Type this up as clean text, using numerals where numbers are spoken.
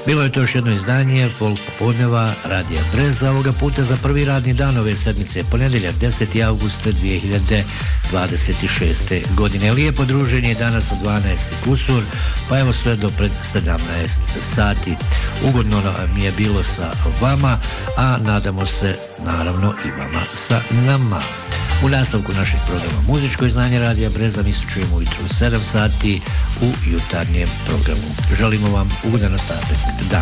Bilo je to još jedno izdanje Folk popodneva Radija Breza, ovoga puta za prvi radni dan ove sedmice, ponedjeljak 10. augusta 2026. godine. Lijepo druženje danas od 12. kusur, pa evo sve do pred 17 sati. Ugodno mi je bilo sa vama, a nadamo se naravno i vama sa nama. U nastavku našeg programa Muzičko izdanje Radija Breza mi se čujemo ujutro u 7 sati u jutarnjem programu. Želimo vam ugodan ostatak dana.